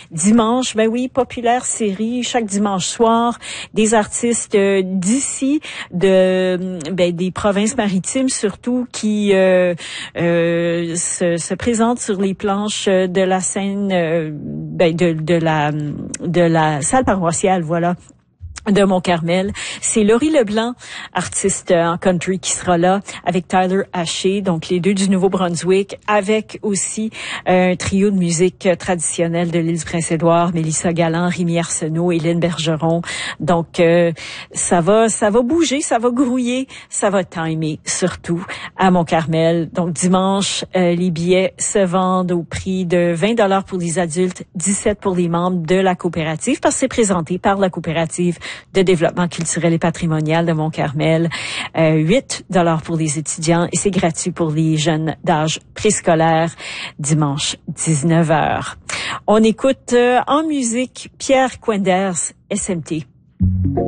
dimanche, ben oui, populaire série, chaque dimanche soir, des artistes d'ici, des provinces maritimes surtout, qui se présentent sur les planches de la scène, de la salle paroissiale, voilà, de Mont-Carmel. C'est Laurie Leblanc, artiste en country, qui sera là avec Tyler Haché, donc les deux du Nouveau-Brunswick, avec aussi un trio de musique traditionnelle de l'île du Prince-Édouard, Mélissa Galland, Rémi Arsenault, Hélène Bergeron. Donc ça va bouger, ça va grouiller, ça va timer surtout à Mont-Carmel. Donc dimanche, les billets se vendent au prix de 20$ pour les adultes, 17 pour les membres de la coopérative, parce que c'est présenté par la coopérative de développement culturel et patrimonial de Mont-Carmel. 8$ pour les étudiants et c'est gratuit pour les jeunes d'âge préscolaire, dimanche 19h. On écoute en musique Pierre Quenders, SMT.